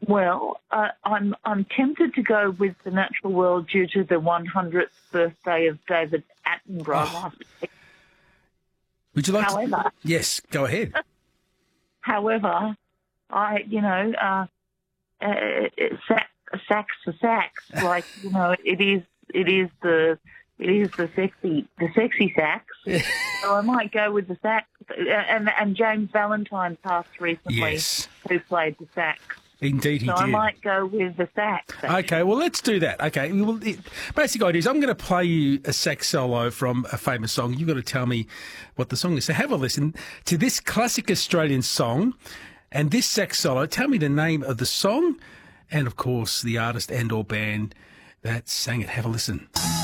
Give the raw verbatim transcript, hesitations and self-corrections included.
Well, uh, I'm I'm tempted to go with The Natural World due to the one hundredth birthday of David Attenborough Oh. last week. Would you like However, to... Yes, go ahead. however, I, you know, uh, uh, sax, sax for sax, like, you know, it is, it is the, it is the sexy, the sexy sax. So I might go with the sax. And and James Valentine passed recently, Yes. who played the sax. Indeed, he So did. I might go with the sax. actually. Okay, well, let's do that. Okay, well, the basic idea is I'm going to play you a sax solo from a famous song. You've got to tell me what the song is. So have a listen to this classic Australian song and this sax solo. Tell me the name of the song and, of course, the artist and or band that sang it. Have a listen.